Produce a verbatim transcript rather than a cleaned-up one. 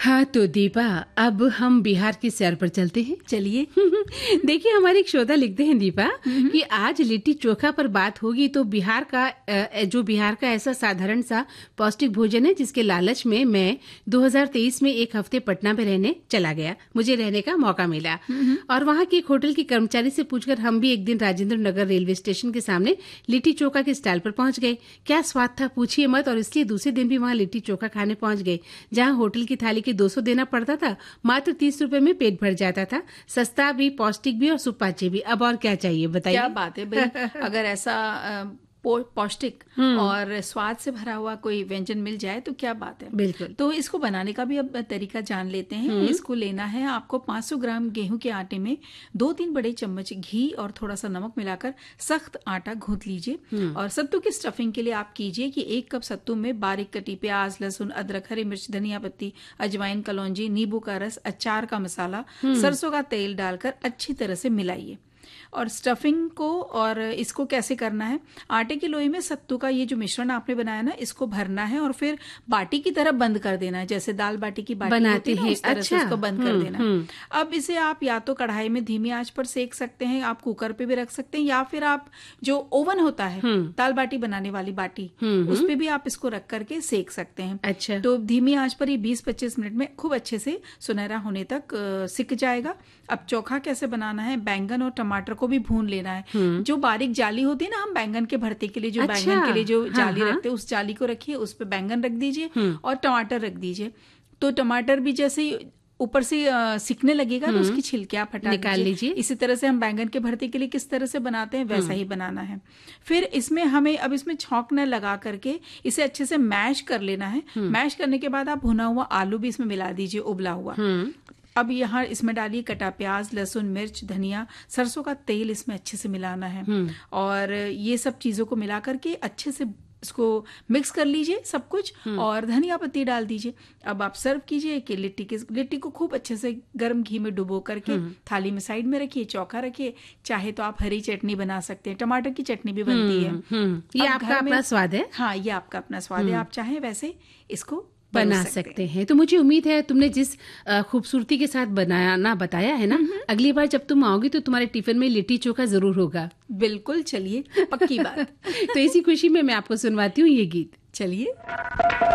हाँ तो दीपा, अब हम बिहार की सैर पर चलते हैं। चलिए। देखिए, हमारे एक श्रोता लिखते हैं दीपा कि आज लिट्टी चोखा पर बात होगी तो बिहार का अ, जो बिहार का ऐसा साधारण सा पौष्टिक भोजन है जिसके लालच में मैं दो हज़ार तेईस में एक हफ्ते पटना में रहने चला गया। मुझे रहने का मौका मिला और वहाँ के एक होटल की कर्मचारी से पूछकर हम भी एक दिन राजेंद्र नगर रेलवे स्टेशन के सामने लिट्टी चोखा के स्टॉल पर पहुंच गए। क्या स्वाद था, पूछिए मत। और इसलिए दूसरे दिन भी वहाँ लिट्टी चोखा खाने पहुंच गए, जहाँ होटल की थाली के दो सौ देना पड़ता था, मात्र तीस रुपए में पेट भर जाता था। सस्ता भी, पौष्टिक भी और सुपाच्य भी। अब और क्या चाहिए बताइए। क्या बात है भाई। अगर ऐसा अ, पौ- पौष्टिक और स्वाद से भरा हुआ कोई व्यंजन मिल जाए तो क्या बात है। बिल्कुल। तो इसको बनाने का भी अब तरीका जान लेते हैं। इसको लेना है आपको पाँच सौ ग्राम गेहूं के आटे में दो तीन बड़े चम्मच घी और थोड़ा सा नमक मिलाकर सख्त आटा गूंथ लीजिए। और सत्तू की स्टफिंग के लिए आप कीजिए कि एक कप सत्तू में बारीक कटी प्याज, लहसुन, अदरक, हरी मिर्च, धनिया पत्ती, अजवाइन, कलौंजी, नींबू का रस, अचार का मसाला, सरसों का तेल डालकर अच्छी तरह से मिलाइए। और स्टफिंग को और इसको कैसे करना है, आटे की लोई में सत्तू का ये जो मिश्रण आपने बनाया ना, इसको भरना है और फिर बाटी की तरह बंद कर देना है। जैसे दाल बाटी की बाटी बनाते होती है ना, हैं। उस तरह अच्छा। से उसको बंद कर देना है। अब इसे आप या तो कढ़ाई में धीमी आंच पर सेक सकते हैं, आप कुकर पे भी रख सकते हैं, या फिर आप जो ओवन होता है दाल बाटी बनाने वाली बाटी, उस पे भी आप इसको रख करके सेक सकते हैं। अच्छा। तो धीमी आंच पर ये बीस पच्चीस मिनट में खूब अच्छे से सुनहरा होने तक अ, सिक जाएगा। अब चोखा कैसे बनाना है, बैंगन और टमाटर को भी भून लेना है। जो बारीक जाली होती है ना, हम बैंगन के भरते के लिए जो अच्छा। बैंगन के लिए जो हाँ, जाली हाँ। रखते हैं, उस जाली को रखिए, उस पे बैंगन रख दीजिए और टमाटर रख दीजिए। तो टमाटर भी जैसे ही ऊपर से अ, सिकने लगेगा तो उसकी छिलके आप हटा निकाल लीजिए। इसी तरह से हम बैंगन के भरते के लिए किस तरह से बनाते हैं वैसा ही बनाना है। फिर इसमें हमें अब इसमें छौंक न लगा करके इसे अच्छे से मैश कर लेना है। मैश करने के बाद आप भुना हुआ आलू भी इसमें मिला दीजिए, उबला हुआ। अब यहाँ इसमें डालिए कटा प्याज, लहसुन, मिर्च, धनिया, सरसों का तेल इसमें अच्छे से मिलाना है। और ये सब चीजों को मिला करके अच्छे से इसको मिक्स कर लीजिए सब कुछ, और धनिया पत्ती डाल दीजिए। अब आप सर्व कीजिए कि लिट्टी के लिट्टी को खूब अच्छे से गर्म घी में डुबो करके थाली में साइड में रखिए, चौका रखिए। चाहे तो आप हरी चटनी बना सकते हैं, टमाटर की चटनी भी बनती है। ये आपका अपना स्वाद है। हाँ, ये आपका अपना स्वाद है। आप चाहे वैसे इसको बना सकते, सकते हैं। तो मुझे उम्मीद है तुमने जिस खूबसूरती के साथ बनाना बताया है ना, अगली बार जब तुम आओगी तो तुम्हारे टिफिन में लिट्टी चोखा जरूर होगा। बिल्कुल, चलिए, पक्की बात। तो इसी खुशी में मैं आपको सुनवाती हूँ ये गीत। चलिए।